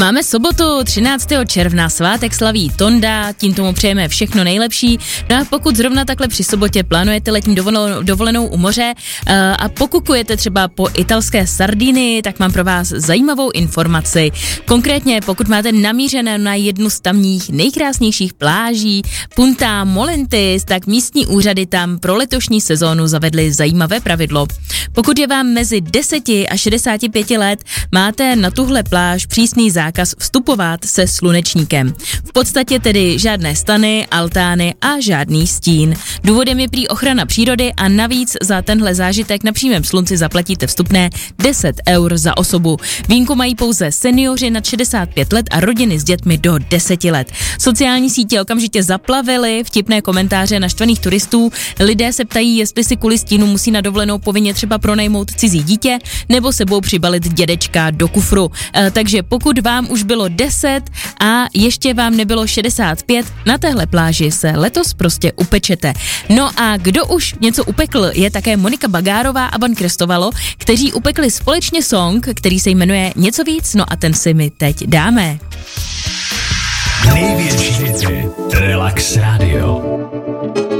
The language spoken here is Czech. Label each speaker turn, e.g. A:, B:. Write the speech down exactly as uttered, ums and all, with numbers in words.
A: Máme sobotu třináctého června, svátek slaví Tonda, tím tomu přejeme všechno nejlepší. No a pokud zrovna takhle při sobotě plánujete letní dovolenou, dovolenou u moře uh, a pokukujete třeba po italské Sardinii, tak mám pro vás zajímavou informaci. Konkrétně pokud máte namířené na jednu z tamních nejkrásnějších pláží Punta Molentis, tak místní úřady tam pro letošní sezónu zavedly zajímavé pravidlo. Pokud je vám mezi deseti a šedesáti pěti let, máte na tuhle pláž přísný zákaz vstupovat se slunečníkem. V podstatě tedy žádné stany, altány a žádný stín. Důvodem je prý ochrana přírody a navíc za tenhle zážitek na přímém slunci zaplatíte vstupné deset eur za osobu. Výjimku mají pouze seniori nad šedesát pět let a rodiny s dětmi do deseti let. Sociální sítě okamžitě zaplavily vtipné komentáře naštvaných turistů. Lidé se ptají, jestli si kvůli stínu musí na dovolenou povinně třeba pronajmout cizí dítě nebo sebou přibalit dědečka do kufru. E, takže pokud vám už bylo deset a ještě vám nebylo šedesát pět, na téhle pláži se letos prostě upečete. No a kdo už něco upekl, je také Monika Bagárová a Ban Krestovalo, kteří upekli společně song, který se jmenuje Něco víc, no a ten si my teď dáme.
B: Největší hity Relax Radio.